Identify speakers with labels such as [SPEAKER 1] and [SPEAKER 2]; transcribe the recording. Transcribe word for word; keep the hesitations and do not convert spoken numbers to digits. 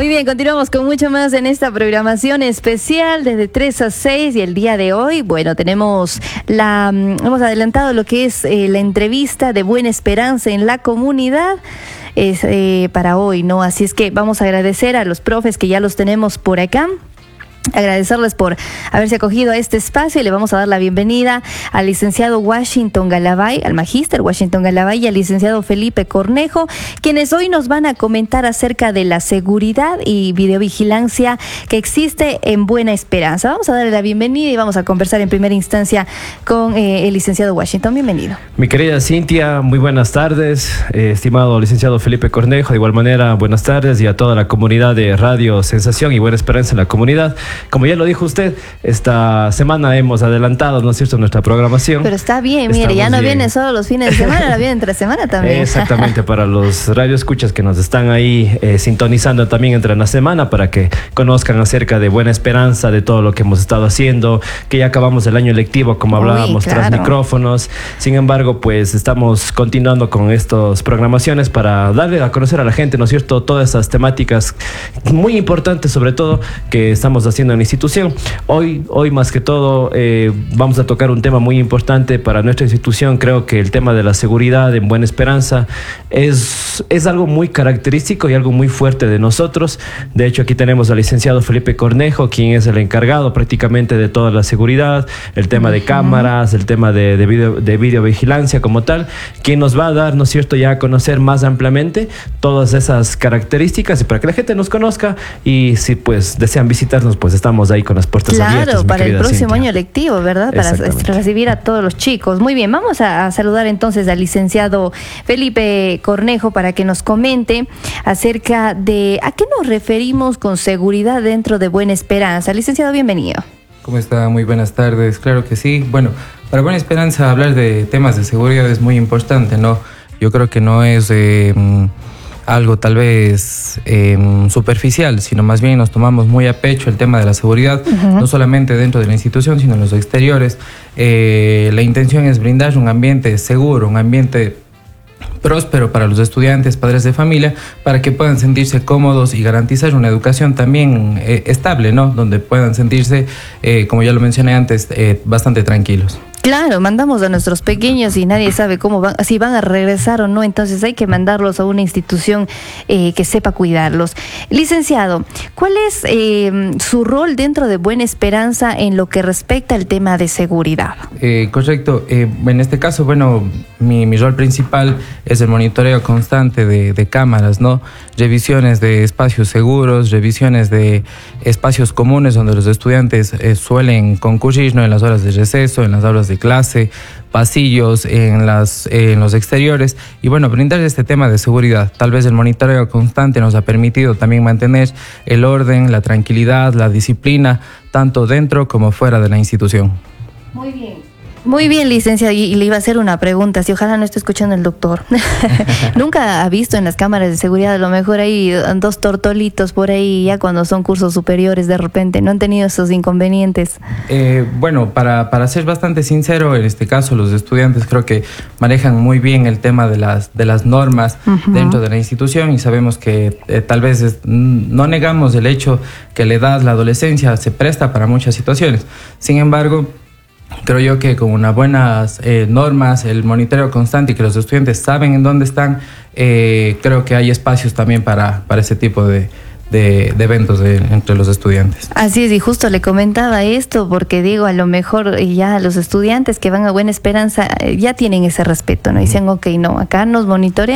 [SPEAKER 1] Muy bien, continuamos con mucho más en esta programación especial desde tres a seis y el día de hoy, bueno, tenemos la, hemos adelantado lo que es eh, la entrevista de Buena Esperanza en la comunidad. Es eh, para hoy, ¿no? Así es que vamos a agradecer a los profes que ya los tenemos por acá. Agradecerles por haberse acogido a este espacio y le vamos a dar la bienvenida al licenciado Washington Galabay, al magíster Washington Galabay y al licenciado Felipe Cornejo, quienes hoy nos van a comentar acerca de la seguridad y videovigilancia que existe en Buena Esperanza. Vamos a darle la bienvenida y vamos a conversar en primera instancia con eh, el licenciado Washington. Bienvenido.
[SPEAKER 2] Mi querida Cintia, muy buenas tardes. Eh, estimado licenciado Felipe Cornejo, de igual manera, buenas tardes, y a toda la comunidad de Radio Sensación y Buena Esperanza en la comunidad. Como ya lo dijo usted, esta semana hemos adelantado, ¿no es cierto?, nuestra programación.
[SPEAKER 1] Pero está bien, mire,
[SPEAKER 2] Estamos
[SPEAKER 1] ya no
[SPEAKER 2] bien.
[SPEAKER 1] viene solo los fines de semana, ahora viene entre semana también.
[SPEAKER 2] Exactamente, para los radioescuchas que nos están ahí eh, sintonizando también entre la semana, para que conozcan acerca de Buena Esperanza, de todo lo que hemos estado haciendo, que ya acabamos el año lectivo, como hablábamos,
[SPEAKER 1] Uy, claro.
[SPEAKER 2] tras micrófonos. Sin embargo, pues estamos continuando con estas programaciones para darle a conocer a la gente, ¿no es cierto?, todas esas temáticas muy importantes, sobre todo, que estamos haciendo en la institución. Hoy, hoy más que todo, eh, vamos a tocar un tema muy importante para nuestra institución. Creo que el tema de la seguridad en Buena Esperanza es, es algo muy característico y algo muy fuerte de nosotros. De hecho, aquí tenemos al licenciado Felipe Cornejo, quien es el encargado prácticamente de toda la seguridad, el tema de cámaras, el tema de, de, video, de videovigilancia como tal, quien nos va a dar, ¿no es cierto?, ya a conocer más ampliamente todas esas características y para que la gente nos conozca, y si pues desean visitarnos, pues estamos ahí con las puertas
[SPEAKER 1] claro,
[SPEAKER 2] abiertas.
[SPEAKER 1] Claro, para el próximo
[SPEAKER 2] Cintia.
[SPEAKER 1] año lectivo, ¿verdad? Para recibir a todos los chicos. Muy bien, vamos a, a saludar entonces al licenciado Felipe Cornejo para que nos comente acerca de a qué nos referimos con seguridad dentro de Buena Esperanza. Licenciado, bienvenido.
[SPEAKER 3] ¿Cómo está? Muy buenas tardes. Claro que sí. Bueno, para Buena Esperanza hablar de temas de seguridad es muy importante, ¿no? Yo creo que no es eh, algo tal vez eh, superficial, sino más bien nos tomamos muy a pecho el tema de la seguridad, uh-huh. no solamente dentro de la institución, sino en los exteriores. Eh, la intención es brindar un ambiente seguro, un ambiente próspero para los estudiantes, padres de familia, para que puedan sentirse cómodos y garantizar una educación también eh, estable, ¿no? Donde puedan sentirse, eh, como ya lo mencioné antes, eh, bastante tranquilos.
[SPEAKER 1] Claro, mandamos a nuestros pequeños y nadie sabe cómo van, si van a regresar o no, entonces hay que mandarlos a una institución eh, que sepa cuidarlos. Licenciado, ¿cuál es eh, su rol dentro de Buena Esperanza en lo que respecta al tema de seguridad?
[SPEAKER 3] Eh, correcto, eh, en este caso, bueno, mi, mi rol principal es el monitoreo constante de, de cámaras, ¿no? Revisiones de espacios seguros, revisiones de espacios comunes donde los estudiantes eh, suelen concurrir, ¿no?, en las horas de receso, en las aulas de clase, pasillos, en, las, en los exteriores, y bueno, brindar este tema de seguridad. Tal vez el monitoreo constante nos ha permitido también mantener el orden, la tranquilidad, la disciplina, tanto dentro como fuera de la institución.
[SPEAKER 1] Muy bien. Muy bien, licenciado, y le iba a hacer una pregunta, si ojalá no esté escuchando el doctor. ¿Nunca ha visto en las cámaras de seguridad, a lo mejor hay dos tortolitos por ahí, ya cuando son cursos superiores de repente, no han tenido esos inconvenientes?
[SPEAKER 3] Eh, bueno, para, para ser bastante sincero, en este caso los estudiantes creo que manejan muy bien el tema de las, de las normas uh-huh. dentro de la institución, y sabemos que eh, tal vez es, no negamos el hecho que la edad, la adolescencia se presta para muchas situaciones. Sin embargo, creo yo que con unas buenas eh, normas, el monitoreo constante y que los estudiantes saben en dónde están, eh, creo que hay espacios también para, para ese tipo de, de, de eventos de, entre los estudiantes.
[SPEAKER 1] Así es, y justo le comentaba esto porque digo, a lo mejor ya los estudiantes que van a Buena Esperanza ya tienen ese respeto, ¿no? Dicen, ok, no, acá nos monitorean.